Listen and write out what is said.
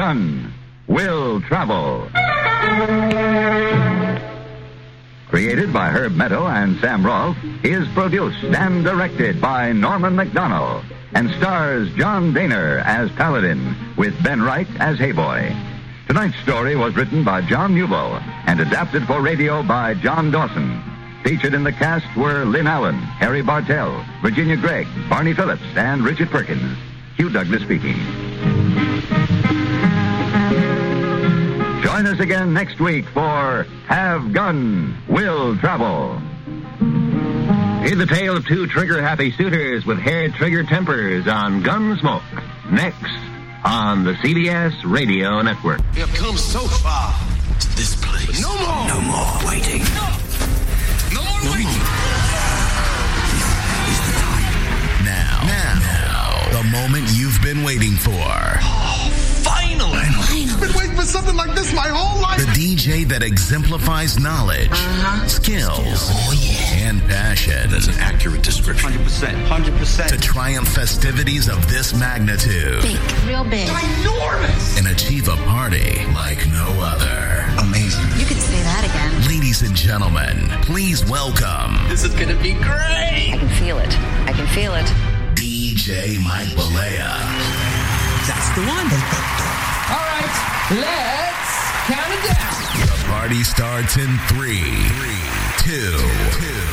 Gun Will Travel. Created by Herb Meadow and Sam Rolfe, is produced and directed by Norman McDonnell, and stars John Daner as Paladin, with Ben Wright as Hayboy. Tonight's story was written by John Newbo and adapted for radio by John Dawson. Featured in the cast were Lynn Allen, Harry Bartell, Virginia Gregg, Barney Phillips, and Richard Perkins. Hugh Douglas speaking. Join us again next week for Have Gun, Will Travel. Hear the tale of two trigger-happy suitors with hair-trigger tempers on Gunsmoke. Next on the CBS Radio Network. We have come so far to this place. But no more. No more waiting. No more waiting. This is the time. Now, the moment you've been waiting for. Oh, finally. I've been waiting for something like this my whole life. The DJ that exemplifies knowledge, skills, and passion. That's an accurate description. 100%. To triumph festivities of this magnitude. Big, real big. Ginormous. And achieve a party like no other. Amazing. You could say that again. Ladies and gentlemen, please welcome. This is going to be great. I can feel it. I can feel it. DJ Mike Balea. That's the one. All right, let's count it down. The party starts in 3, 2,